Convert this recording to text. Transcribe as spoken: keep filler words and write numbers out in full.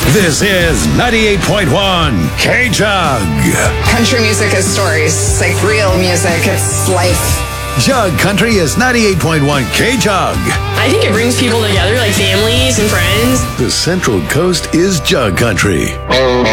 This is ninety-eight point one K-Jug. Country music is stories. It's like real music. It's life. Jug Country is ninety-eight point one K-Jug. I think it brings people together, like families and friends. The Central Coast is Jug Country.